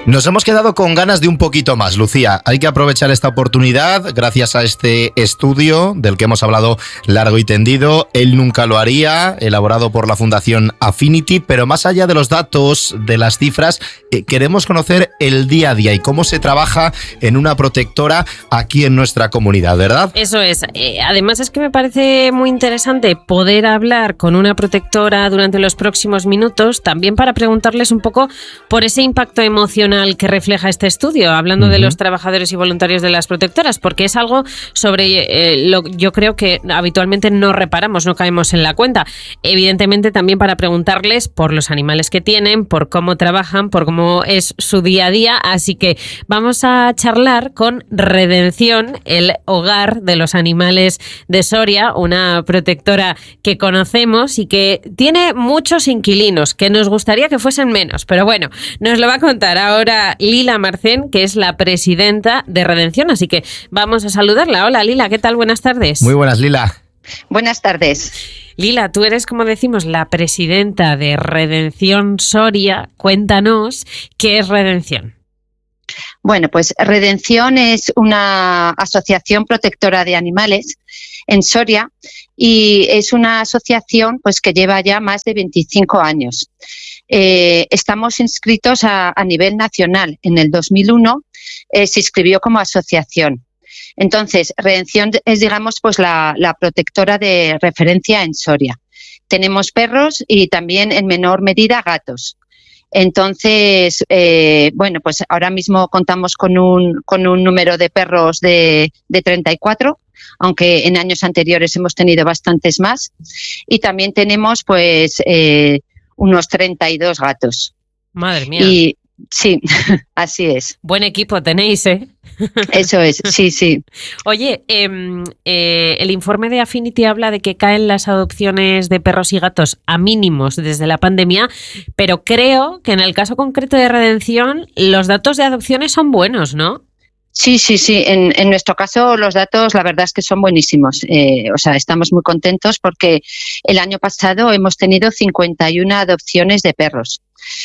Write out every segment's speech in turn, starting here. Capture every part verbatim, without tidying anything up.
Nos hemos quedado con ganas de un poquito más, Lucía. Hay que aprovechar esta oportunidad gracias a este estudio del que hemos hablado largo y tendido. Él nunca lo haría, elaborado por la Fundación Affinity, pero más allá de los datos, de las cifras, eh, queremos conocer el día a día y cómo se trabaja en una protectora aquí en nuestra comunidad, ¿verdad? Eso es. Eh, además es que me parece muy interesante poder hablar con una protectora durante los próximos minutos, también para preguntarles un poco por ese impacto emocional que refleja este estudio, hablando uh-huh. de los trabajadores y voluntarios de las protectoras, porque es algo sobre eh, lo yo creo que habitualmente no reparamos, no caemos en la cuenta. Evidentemente también para preguntarles por los animales que tienen, por cómo trabajan, por cómo es su día a día, así que vamos a charlar con Redención, el hogar de los animales de Soria, una protectora que conocemos y que tiene muchos inquilinos, que nos gustaría que fuesen menos, pero bueno, nos lo va a contar ahora Lila Marcén, que es la presidenta de Redención, así que vamos a saludarla. Hola Lila, ¿qué tal? Buenas tardes. Muy buenas, Lila. Buenas tardes. Lila, tú eres, como decimos, la presidenta de Redención Soria. Cuéntanos, ¿qué es Redención? Bueno, pues Redención es una asociación protectora de animales en Soria y es una asociación pues que lleva ya más de veinticinco años. Eh, estamos inscritos a, a nivel nacional. En el dos mil uno eh, se inscribió como asociación. Entonces, Redención es, digamos, pues la, la protectora de referencia en Soria. Tenemos perros y también, en menor medida, gatos. Entonces, eh, bueno, pues ahora mismo contamos con un, con un número de perros de, de treinta y cuatro, aunque en años anteriores hemos tenido bastantes más. Y también tenemos, pues, eh, unos treinta y dos gatos. Madre mía. Y sí, así es. Buen equipo tenéis, ¿eh? Eso es, sí, sí. Oye, eh, eh, el informe de Affinity habla de que caen las adopciones de perros y gatos a mínimos desde la pandemia, pero creo que en el caso concreto de Redención los datos de adopciones son buenos, ¿no? Sí, sí, sí. En, en nuestro caso los datos la verdad es que son buenísimos. Eh, o sea, estamos muy contentos porque el año pasado hemos tenido cincuenta y una adopciones de perros.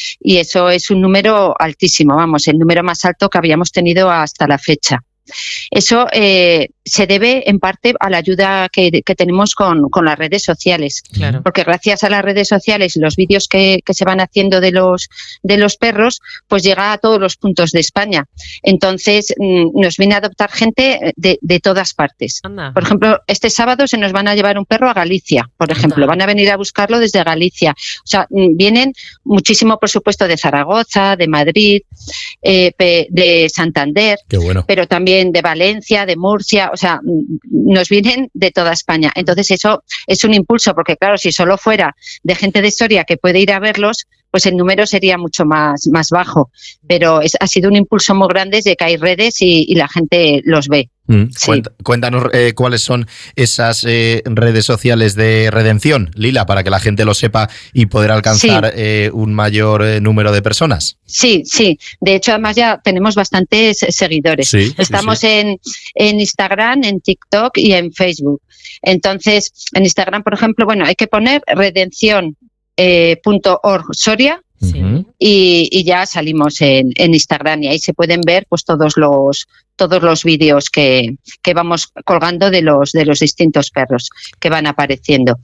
Y eso es un número altísimo, vamos, el número más alto que habíamos tenido hasta la fecha. Eso eh, se debe en parte a la ayuda que, que tenemos con, con las redes sociales. Claro. Porque gracias a las redes sociales y los vídeos que, que se van haciendo de los, de los perros, pues llega a todos los puntos de España. Entonces mm, nos viene a adoptar gente de, de todas partes. Anda. Por ejemplo, este sábado se nos van a llevar un perro a Galicia, por ejemplo. Anda. Van a venir a buscarlo desde Galicia. O sea, mm, vienen muchísimo, por supuesto, de Zaragoza, de Madrid, eh, de Santander. Qué bueno. Pero también de Valencia, de Murcia, o sea, nos vienen de toda España. Entonces eso es un impulso, porque claro, si solo fuera de gente de Soria que puede ir a verlos, pues el número sería mucho más, más bajo. Pero es, ha sido un impulso muy grande de que hay redes y, y la gente los ve. Mm. Sí. Cuéntanos eh, cuáles son esas eh, redes sociales de Redención, Lila, para que la gente lo sepa y poder alcanzar sí. eh, un mayor eh, número de personas. Sí, sí. De hecho, además ya tenemos bastantes seguidores. Sí, Estamos sí, sí. En, en Instagram, en TikTok y en Facebook. Entonces, en Instagram, por ejemplo, bueno, hay que poner redención punto org Soria. Sí. Y, y ya salimos en, en Instagram y ahí se pueden ver pues todos los todos los vídeos que, que vamos colgando de los de los distintos perros que van apareciendo.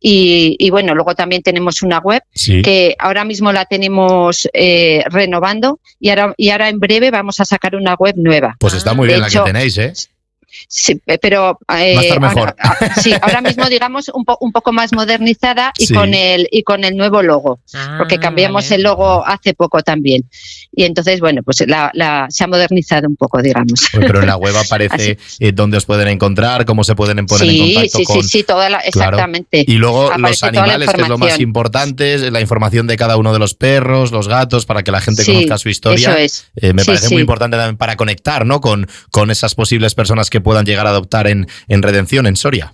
Y, y bueno, luego también tenemos una web sí. que ahora mismo la tenemos eh, renovando y ahora, y ahora en breve vamos a sacar una web nueva. Pues está muy bien de la hecho, que tenéis, ¿eh? Sí, pero eh, Va a estar mejor. Ahora, sí, ahora mismo digamos un, po, un poco más modernizada y sí. con el y con el nuevo logo, ah, porque cambiamos vale. el logo hace poco también y entonces bueno pues la, la se ha modernizado un poco, digamos. Pero en la web aparece eh, dónde os pueden encontrar, cómo se pueden poner sí, en contacto sí, con. Sí, sí, toda la, exactamente. Claro. Y luego aparece los animales, que es lo más importante, la información de cada uno de los perros, los gatos, para que la gente sí, conozca su historia. Eso es. Eh, me sí, parece sí. muy importante también para conectar, ¿no? Con con esas posibles personas que puedan llegar a adoptar en, en Redención, en Soria.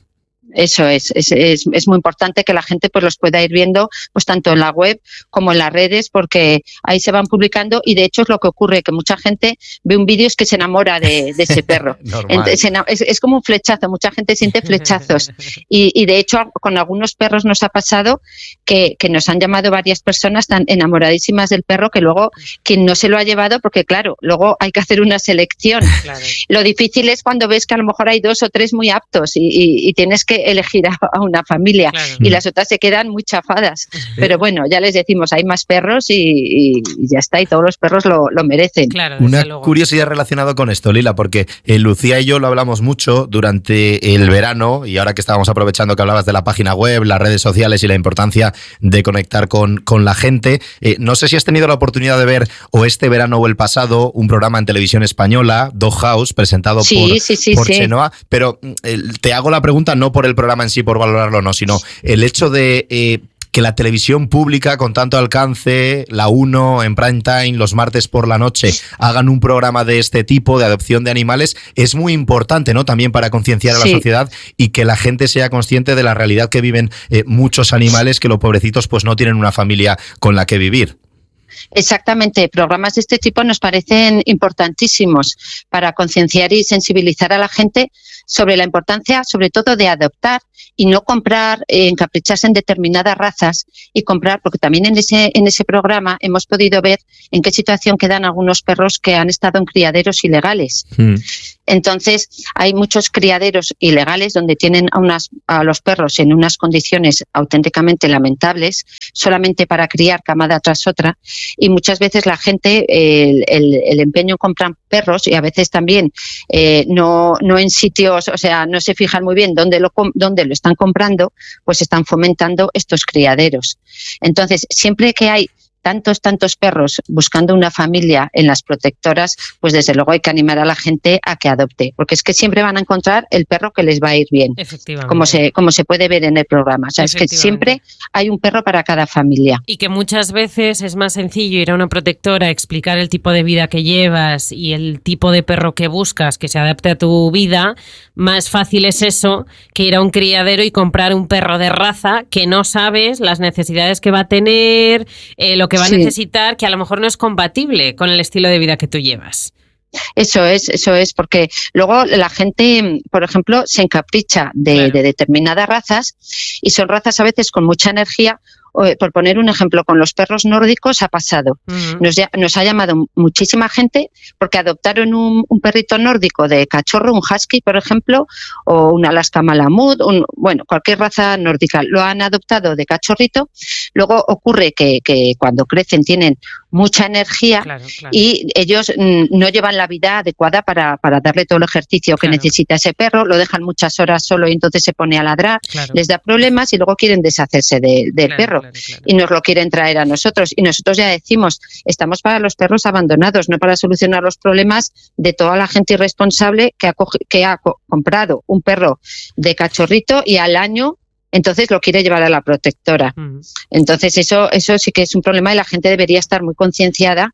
Eso es, es, es, es muy importante que la gente pues los pueda ir viendo pues tanto en la web como en las redes, porque ahí se van publicando y de hecho es lo que ocurre, que mucha gente ve un vídeo y es que se enamora de, de ese perro. Entonces, es, es como un flechazo, mucha gente siente flechazos y, y de hecho con algunos perros nos ha pasado que, que nos han llamado varias personas tan enamoradísimas del perro que luego quien no se lo ha llevado, porque claro, luego hay que hacer una selección. Claro. Lo difícil es cuando ves que a lo mejor hay dos o tres muy aptos y, y, y tienes que elegir a, a una familia, claro, y las otras se quedan muy chafadas, pero bueno, ya les decimos, hay más perros y, y, y ya está, y todos los perros lo, lo merecen. Claro, una luego. curiosidad relacionada con esto, Lila, porque eh, Lucía y yo lo hablamos mucho durante el verano y ahora que estábamos aprovechando que hablabas de la página web, las redes sociales y la importancia de conectar con, con la gente, eh, no sé si has tenido la oportunidad de ver o este verano o el pasado un programa en televisión española, Dog House, presentado sí, por, sí, sí, por sí. Chenoa, pero eh, te hago la pregunta no por el programa en sí, por valorarlo, no, sino el hecho de eh, que la televisión pública con tanto alcance, la uno en prime time, los martes por la noche, hagan un programa de este tipo, de adopción de animales, es muy importante, ¿no? También para concienciar a la sí. sociedad y que la gente sea consciente de la realidad que viven eh, muchos animales, que los pobrecitos pues no tienen una familia con la que vivir. Exactamente, programas de este tipo nos parecen importantísimos para concienciar y sensibilizar a la gente sobre la importancia, sobre todo, de adoptar y no comprar, eh, encapricharse en determinadas razas y comprar, porque también en ese en ese programa hemos podido ver en qué situación quedan algunos perros que han estado en criaderos ilegales. Mm. Entonces, hay muchos criaderos ilegales donde tienen a, unas, a los perros en unas condiciones auténticamente lamentables, solamente para criar camada tras otra, y muchas veces la gente, el, el, el empeño en comprar perros, y a veces también eh, no, no en sitios, o sea, no se fijan muy bien dónde lo, dónde lo están comprando, pues están fomentando estos criaderos. Entonces, siempre que hay tantos, tantos perros buscando una familia en las protectoras, pues desde luego hay que animar a la gente a que adopte, porque es que siempre van a encontrar el perro que les va a ir bien, como se, como se puede ver en el programa. O sea, es que siempre hay un perro para cada familia. Y que muchas veces es más sencillo ir a una protectora, explicar el tipo de vida que llevas y el tipo de perro que buscas que se adapte a tu vida. Más fácil es eso que ir a un criadero y comprar un perro de raza que no sabes las necesidades que va a tener, eh, lo que va a sí. necesitar, que a lo mejor no es compatible con el estilo de vida que tú llevas. Eso es, eso es, porque luego la gente, por ejemplo, se encapricha de, claro. de determinadas razas y son razas a veces con mucha energía. Por poner un ejemplo, con los perros nórdicos ha pasado. Uh-huh. Nos, nos ha llamado muchísima gente porque adoptaron un, un perrito nórdico de cachorro, un husky, por ejemplo, o un Alaska Malamut, un, bueno, cualquier raza nórdica. Lo han adoptado de cachorrito. Luego ocurre que, que cuando crecen tienen mucha energía, claro, claro. y ellos mm, no llevan la vida adecuada para, para darle todo el ejercicio que claro. necesita ese perro, lo dejan muchas horas solo y entonces se pone a ladrar, claro. les da problemas y luego quieren deshacerse de, del claro, perro claro, claro. y nos lo quieren traer a nosotros. Y nosotros ya decimos, estamos para los perros abandonados, no para solucionar los problemas de toda la gente irresponsable que ha, que ha co- comprado un perro de cachorrito y al año entonces lo quiere llevar a la protectora. Uh-huh. Entonces eso eso sí que es un problema y la gente debería estar muy concienciada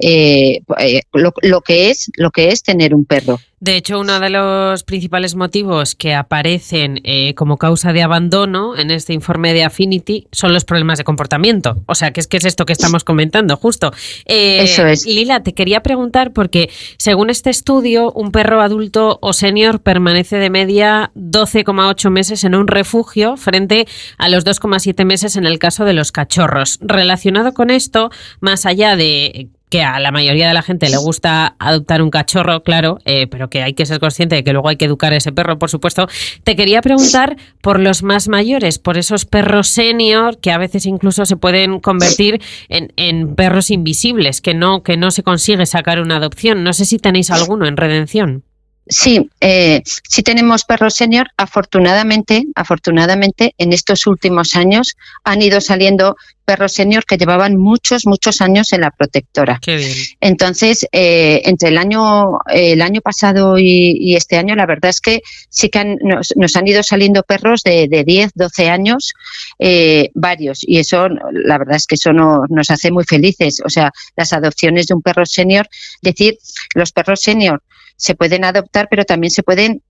eh, eh, lo, lo que es lo que es tener un perro. De hecho, uno de los principales motivos que aparecen eh, como causa de abandono en este informe de Affinity son los problemas de comportamiento. O sea, que es que es esto que estamos comentando, justo. Eh, Eso es. Lila, te quería preguntar porque, según este estudio, un perro adulto o senior permanece de media doce coma ocho meses en un refugio frente a los dos coma siete meses en el caso de los cachorros. Relacionado con esto, más allá de que a la mayoría de la gente le gusta adoptar un cachorro, claro, eh, pero que hay que ser consciente de que luego hay que educar a ese perro, por supuesto. Te quería preguntar por los más mayores, por esos perros senior que a veces incluso se pueden convertir en, en perros invisibles, que no, que no se consigue sacar una adopción. No sé si tenéis alguno en Redención. Sí, eh, sí tenemos perros senior. Afortunadamente, afortunadamente, en estos últimos años han ido saliendo perros senior que llevaban muchos, muchos años en la protectora. Qué bien. Entonces, eh, entre el año el año pasado y, y este año, la verdad es que sí que han, nos, nos han ido saliendo perros de, de diez, doce años, eh, varios. Y eso, la verdad es que eso no, nos hace muy felices. O sea, las adopciones de un perro senior, decir, los perros senior se pueden adoptar, pero también se pueden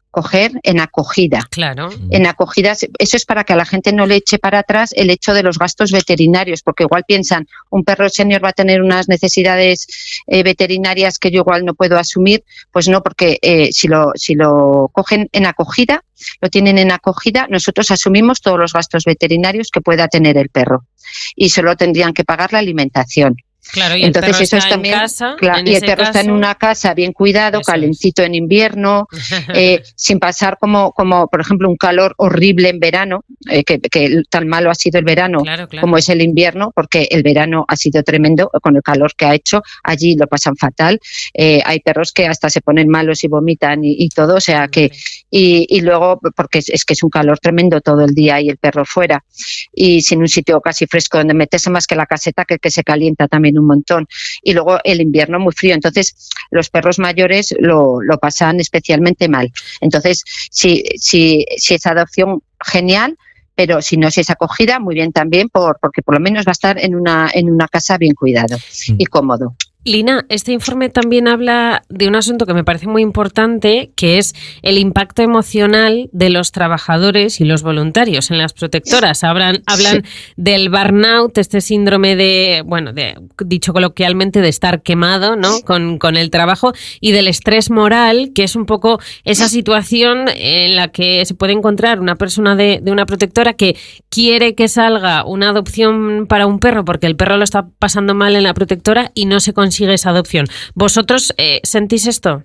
coger en acogida. Claro. En acogida, eso es para que a la gente no le eche para atrás el hecho de los gastos veterinarios, porque igual piensan, un perro senior va a tener unas necesidades eh, veterinarias que yo igual no puedo asumir. Pues no, porque eh, si lo si lo cogen en acogida, lo tienen en acogida, nosotros asumimos todos los gastos veterinarios que pueda tener el perro y solo tendrían que pagar la alimentación. Claro, y entonces el perro eso está es también, en casa. Claro, en y el ese perro caso, está en una casa bien cuidado, calentito es. En invierno, eh, sin pasar como, como, por ejemplo, un calor horrible en verano, eh, que, que tan malo ha sido el verano claro, claro. como es el invierno, porque el verano ha sido tremendo con el calor que ha hecho. Allí lo pasan fatal. Eh, hay perros que hasta se ponen malos y vomitan y, y todo, o sea que y, y luego porque es, es que es un calor tremendo todo el día y el perro fuera y sin un sitio casi fresco donde meterse más que la caseta, que, que se calienta también un montón. Y luego el invierno muy frío, entonces los perros mayores lo, lo pasan especialmente mal. Entonces, si, si, si es adopción, genial, pero si no, si es acogida, muy bien también, por, porque por lo menos va a estar en una, en una casa bien cuidado mm. y cómodo. Lina, este informe también habla de un asunto que me parece muy importante, que es el impacto emocional de los trabajadores y los voluntarios en las protectoras. Hablan, hablan sí. del burnout, este síndrome de, bueno, de, dicho coloquialmente, de estar quemado, ¿no? Con, con el trabajo, y del estrés moral, que es un poco esa situación en la que se puede encontrar una persona de, de una protectora que quiere que salga una adopción para un perro porque el perro lo está pasando mal en la protectora y no se consigue esa adopción. ¿Vosotros eh, sentís esto?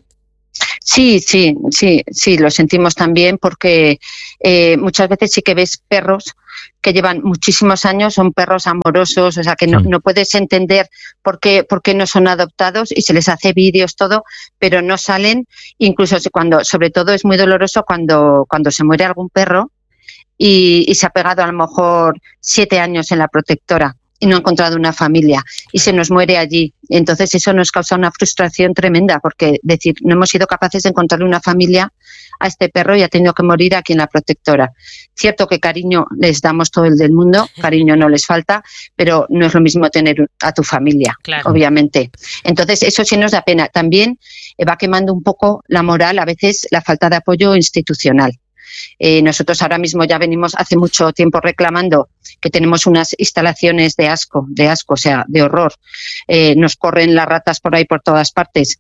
Sí, sí, sí, sí, lo sentimos también porque eh, muchas veces sí que ves perros que llevan muchísimos años, son perros amorosos, o sea que no, no puedes entender por qué, por qué no son adoptados y se les hace vídeos, todo, pero no salen, incluso cuando, sobre todo es muy doloroso cuando, cuando se muere algún perro y, y se ha pegado a lo mejor siete años en la protectora y no ha encontrado una familia y se nos muere allí. Entonces eso nos causa una frustración tremenda porque decir, no hemos sido capaces de encontrarle una familia a este perro y ha tenido que morir aquí en la protectora. Cierto que cariño les damos todo el del mundo, cariño no les falta, pero no es lo mismo tener a tu familia, claro. Obviamente. Entonces eso sí nos da pena. También va quemando un poco la moral, a veces la falta de apoyo institucional. Eh, nosotros ahora mismo ya venimos hace mucho tiempo reclamando que tenemos unas instalaciones de asco, de asco, o sea, de horror. Eh, nos corren las ratas por ahí por todas partes,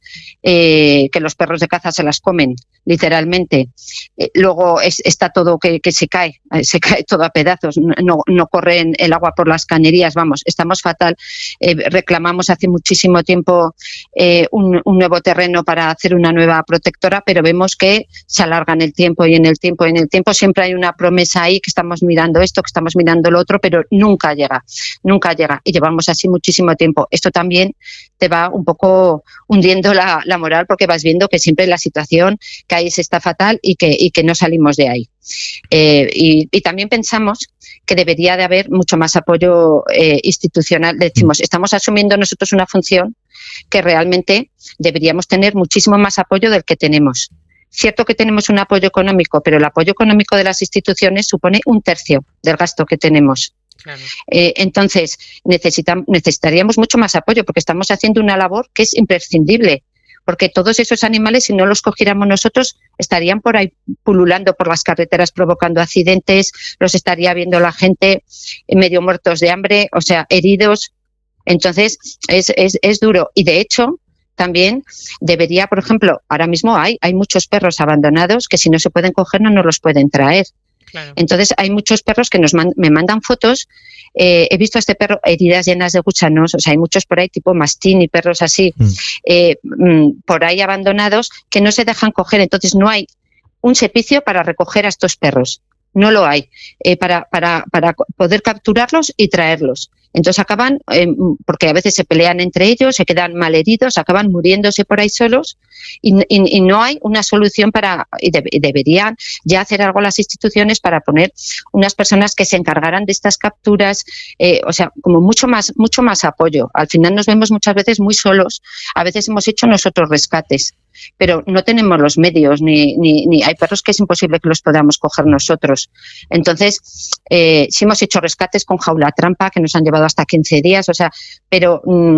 eh, que los perros de caza se las comen, literalmente. Eh, luego es, está todo que, que se cae, eh, se cae todo a pedazos, no, no corren el agua por las cañerías, vamos, estamos fatal. Eh, reclamamos hace muchísimo tiempo eh, un, un nuevo terreno para hacer una nueva protectora, pero vemos que se alarga en el tiempo y en el tiempo, en el tiempo siempre hay una promesa ahí que estamos mirando esto, que estamos mirando lo otro, pero nunca llega, nunca llega y llevamos así muchísimo tiempo. Esto también te va un poco hundiendo la, la moral porque vas viendo que siempre la situación que hay está fatal y que, y que no salimos de ahí. Eh, y, y también pensamos que debería de haber mucho más apoyo eh, institucional. Decimos, estamos asumiendo nosotros una función que realmente deberíamos tener muchísimo más apoyo del que tenemos. Cierto que tenemos un apoyo económico, pero el apoyo económico de las instituciones supone un tercio del gasto que tenemos. Claro. Eh, entonces, necesitam- necesitaríamos mucho más apoyo porque estamos haciendo una labor que es imprescindible. Porque todos esos animales, si no los cogiéramos nosotros, estarían por ahí pululando por las carreteras provocando accidentes, los estaría viendo la gente medio muertos de hambre, o sea, heridos. Entonces, es, es, es duro. Y de hecho, también debería, por ejemplo, ahora mismo hay, hay muchos perros abandonados que si no se pueden coger no nos los pueden traer. Claro. Entonces hay muchos perros que nos man, me mandan fotos. Eh, he visto a este perro heridas llenas de gusanos, o sea, hay muchos por ahí tipo mastín y perros así, mm. Eh, por ahí abandonados que no se dejan coger. Entonces no hay un servicio para recoger a estos perros. No lo hay, eh, para, para, para poder capturarlos y traerlos. Entonces acaban, eh, porque a veces se pelean entre ellos, se quedan malheridos, acaban muriéndose por ahí solos y, y, y no hay una solución para, y, de, y deberían ya hacer algo las instituciones para poner unas personas que se encargaran de estas capturas, eh, o sea, como mucho más, mucho más apoyo. Al final nos vemos muchas veces muy solos, a veces hemos hecho nosotros rescates, pero no tenemos los medios, ni, ni, ni hay perros que es imposible que los podamos coger nosotros. Entonces, eh, sí hemos hecho rescates con jaula trampa que nos han llevado hasta quince días, o sea, pero mmm,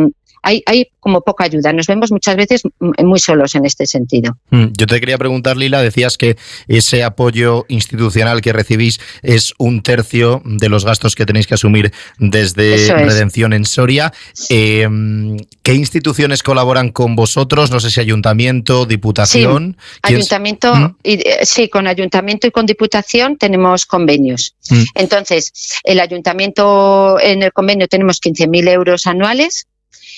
hay, hay como poca ayuda. Nos vemos muchas veces muy solos en este sentido. Yo te quería preguntar, Lila, decías que ese apoyo institucional que recibís es un tercio de los gastos que tenéis que asumir desde Redención en Soria. Eh, ¿Qué instituciones colaboran con vosotros? No sé si ayuntamiento, diputación. Sí, ayuntamiento, ¿Mm? y, sí, con ayuntamiento y con diputación tenemos convenios. ¿Mm? Entonces, el ayuntamiento, en el convenio tenemos quince mil euros anuales.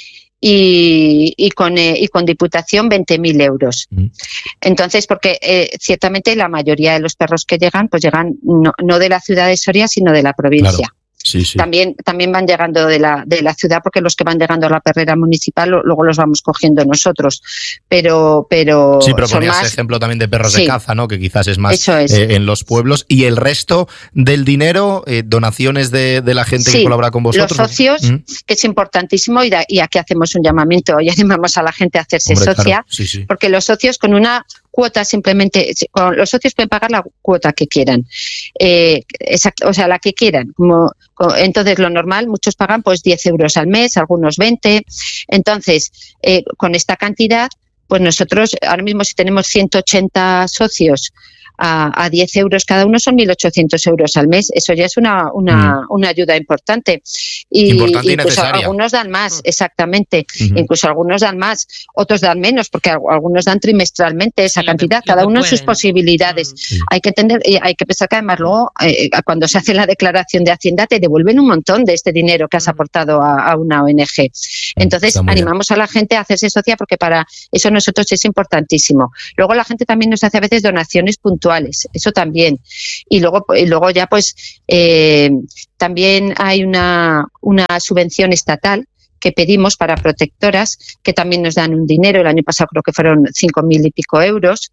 Y, y, con, eh, y con diputación veinte mil euros. Mm. Entonces, porque eh, ciertamente la mayoría de los perros que llegan, pues llegan no, no de la ciudad de Soria, sino de la provincia. Claro. Sí, sí. También, también van llegando de la, de la ciudad, porque los que van llegando a la perrera municipal lo, luego los vamos cogiendo nosotros. Pero, pero sí, pero ponías más... ejemplo también de perros sí. de caza, ¿no? Que quizás es más es. eh, en los pueblos. Y el resto del dinero, eh, donaciones de, de la gente sí, que colabora con vosotros. Los socios, ¿Mm? que es importantísimo, y, da, y aquí hacemos un llamamiento y animamos a la gente a hacerse Hombre, socia, claro. sí, sí. porque los socios con una cuota simplemente, los socios pueden pagar la cuota que quieran, eh, exacto, o sea, la que quieran. Como, como, entonces, lo normal, muchos pagan pues diez euros al mes, algunos veinte. Entonces, eh, con esta cantidad, pues nosotros ahora mismo si tenemos ciento ochenta socios a, a diez euros cada uno, son mil ochocientos euros al mes. Eso ya es una, una, mm. una ayuda importante. Y importante incluso y necesaria. Algunos dan más, exactamente. Uh-huh. Incluso algunos dan más, otros dan menos, porque algunos dan trimestralmente esa sí, cantidad, que, cada uno en sus posibilidades. Uh-huh. Hay que entender, hay que pensar que además luego, eh, cuando se hace la declaración de Hacienda, te devuelven un montón de este dinero que has uh-huh. aportado a, a una O N G. Entonces, animamos bien. a la gente a hacerse socia, porque para eso nosotros es importantísimo. Luego la gente también nos hace a veces donaciones puntuales. Eso también. Y luego, y luego ya pues eh, también hay una, una subvención estatal que pedimos para protectoras, que también nos dan un dinero. El año pasado creo que fueron cinco mil y pico euros.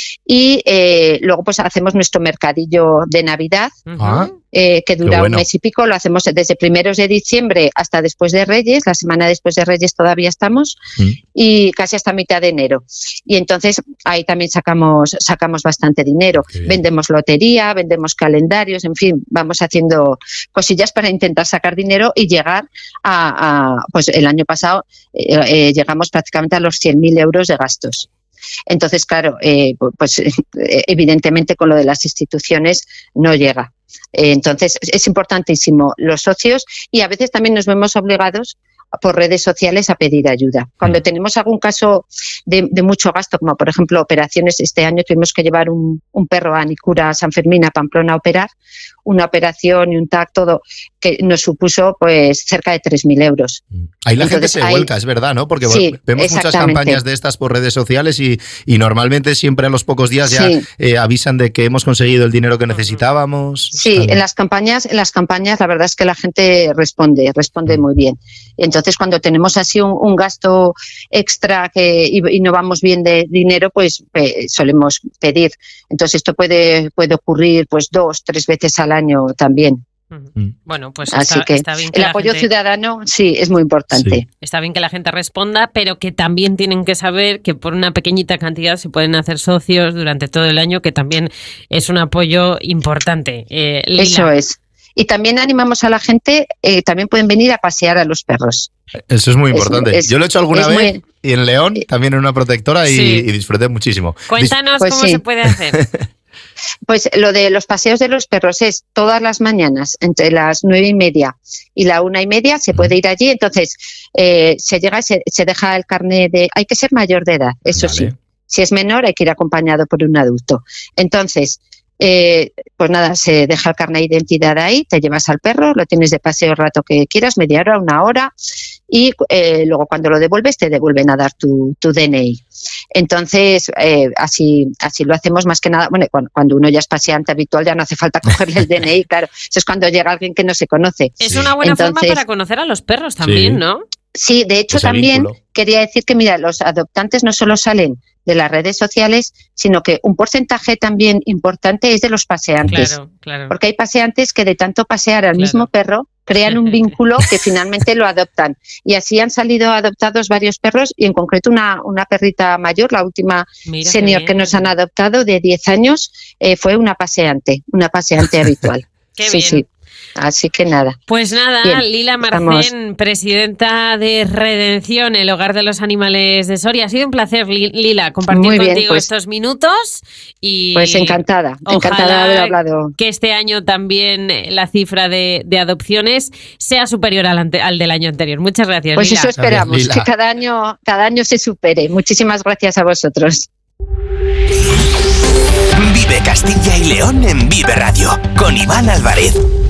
Y eh, luego pues hacemos nuestro mercadillo de Navidad, uh-huh. eh, que dura bueno. un mes y pico. Lo hacemos desde primeros de diciembre hasta después de Reyes. La semana después de Reyes todavía estamos, uh-huh. y casi hasta mitad de enero. Y entonces ahí también sacamos, sacamos bastante dinero. Okay. Vendemos lotería, vendemos calendarios, en fin, vamos haciendo cosillas para intentar sacar dinero y llegar a, a pues el año pasado eh, eh, llegamos prácticamente a los cien mil euros de gastos. Entonces, claro, eh, pues eh, evidentemente con lo de las instituciones no llega. Eh, entonces, es importantísimo los socios, y a veces también nos vemos obligados por redes sociales a pedir ayuda. Cuando tenemos algún caso de, de mucho gasto, como por ejemplo operaciones, este año tuvimos que llevar un, un perro a Nicura, San Fermín, a Pamplona a operar, una operación y un T A C, todo, que nos supuso pues cerca de tres mil euros. Ahí la Entonces, gente se ahí, vuelca, es verdad, ¿no? Porque sí, vemos muchas campañas de estas por redes sociales y, y normalmente siempre a los pocos días ya sí. eh, avisan de que hemos conseguido el dinero que necesitábamos. Sí, en las campañas, en las campañas la verdad es que la gente responde, responde mm. muy bien. Entonces, cuando tenemos así un, un gasto extra que, y, y no vamos bien de dinero, pues eh, solemos pedir. Entonces, esto puede, puede ocurrir pues dos, tres veces al año también. Bueno, pues Así está, que está bien que el la apoyo gente, ciudadano sí es muy importante. Sí. Está bien que la gente responda, pero que también tienen que saber que por una pequeñita cantidad se pueden hacer socios durante todo el año, que también es un apoyo importante. Eh, Lila. Eso es. Y también animamos a la gente, eh, también pueden venir a pasear a los perros. Eso es muy importante. Es, es, Yo lo he hecho alguna vez muy... y en León, también en una protectora, y, sí. y disfruté muchísimo. Cuéntanos pues cómo sí. se puede hacer. Pues lo de los paseos de los perros es todas las mañanas, entre las nueve y media y la una y media, se puede ir allí. Entonces, eh, se llega, se, se deja el carnet de... Hay que ser mayor de edad, eso vale. sí. Si es menor, hay que ir acompañado por un adulto. Entonces... Eh, pues nada, se deja el carnet de identidad ahí, te llevas al perro, lo tienes de paseo el rato que quieras, media hora, una hora, y eh, luego cuando lo devuelves te devuelven a dar tu, tu D N I. Entonces, eh, así así lo hacemos más que nada. Bueno, cuando, cuando uno ya es paseante habitual ya no hace falta cogerle el D N I, claro, eso es cuando llega alguien que no se conoce. Es una buena Entonces, forma para conocer a los perros también, sí. ¿no? Sí, de hecho Ese también vínculo. Quería decir que, mira, los adoptantes no solo salen de las redes sociales, sino que un porcentaje también importante es de los paseantes. Claro, claro. Porque hay paseantes que de tanto pasear al claro. mismo perro crean un vínculo que finalmente lo adoptan. Y así han salido adoptados varios perros, y en concreto una, una perrita mayor, la última Mira senior que nos han adoptado de diez años, eh, fue una paseante, una paseante habitual. Qué sí, bien. sí. Así que nada. Pues nada, Bien, Lila Marcén, estamos... presidenta de Redención, el hogar de los animales de Soria. Ha sido un placer, Lila, compartir Muy contigo bien, pues, estos minutos. Y pues encantada, encantada de haber hablado. Que este año también la cifra de, de adopciones sea superior al, ante, al del año anterior. Muchas gracias, Pues Lila. eso esperamos, Lila. que cada año, cada año se supere. Muchísimas gracias a vosotros. Vive Castilla y León en Vive Radio, con Iván Álvarez.